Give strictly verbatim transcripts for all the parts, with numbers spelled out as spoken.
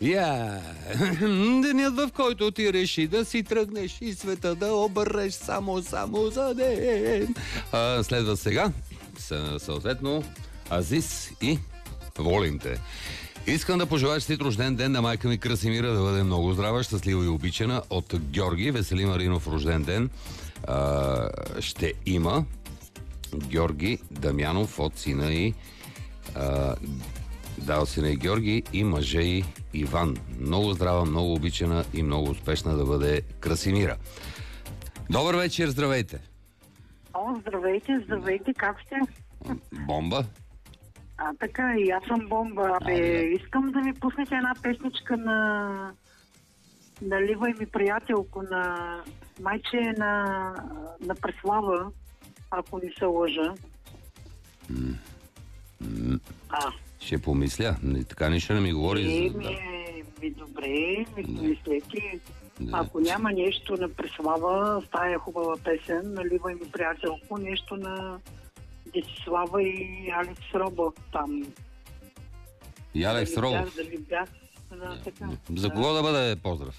Я, денят, в който ти реши да си тръгнеш и света да обърнеш само, само за ден. А, следва сега, съответно, Азис и Волимте. Искам да пожелая честит рожден ден на майка ми Красимира, да бъде много здрава, щастлива и обичана. От Георги, Весели Маринов рожден ден а, ще има Георги Дамянов от сина и а, да, от сина и Георги и мъжа и Иван. Много здрава, много обичана и много успешна да бъде Красимира. Добър вечер, здравейте! О, здравейте, здравейте, как сте? Бомба? А, така, и аз съм бомба. Абе, искам да ми пуснете една песничка на Налива и ми приятелко на майче на, на Преслава, ако не се лъжа. М- м- А. Ще помисля. Не, така нищо не ми говори. Е, за... ми, ми добре, ми помислете. Да. Ако няма нещо на Преслава, тая хубава песен, Налива и ми приятелко, нещо на Десислава и Алекс Роба там. И Алекс Робов. Дали бях, да, така. За кого да бъде поздрав?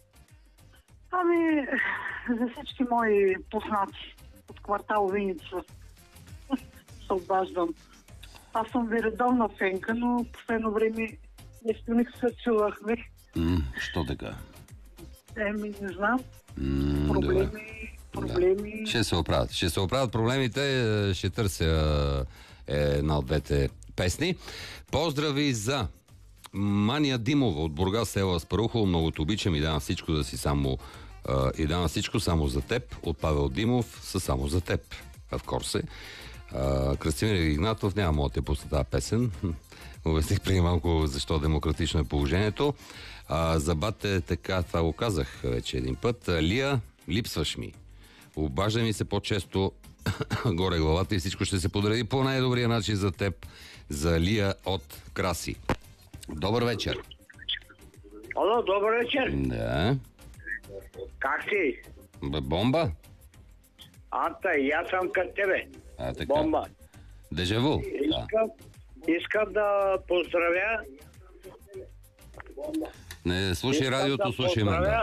Ами, за всички мои познати от квартал Виница се обаждам. Аз съм ви редовна фенка, но последно време нещо не се чувахме. М, що така? Еми, не знам. М, Проблеми, добре. проблеми. Да. Ще се оправят. Ще се оправят проблемите. Ще търся една от двете песни. Поздрави за Мания Димова от Бургас, село Аспарухово. Много те обичам и давам всичко да си само и давам всичко само за теб. От Павел Димов са само за теб. В Корсе. Красимир Игнатов, няма мога да те пусна тази песен. Обясних преди малко защо демократично е положението. А, за бате, така, това го казах вече един път. Лия, липсваш ми. Обаждай ми се по-често горе главата и всичко ще се подреди по най-добрия начин за теб. За Лия от Краси. Добър вечер. Алло, добър вечер. Да. Как си? Б- бомба? Анта, и аз съм към тебе. А, така. Бомба. Дежаву. Да. Искам, искам да поздравя... Не слушай искам радиото, да слушай мен. Да.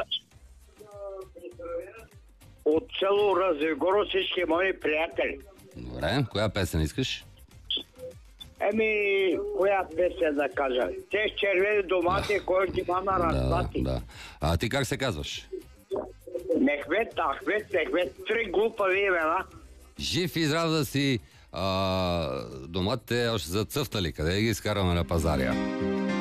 От село Развигоро всички мои приятели. Добре, коя песен искаш? Еми, коя песен да кажа? Те с червени домати, който ги ма на разплати. Да, да. А ти как се казваш? Мехмет, Ахмет, Мехмет, три глупави имена. Жив и здрав да си. А, доматите още зацъфтали. Къде ги изкараме на пазаря?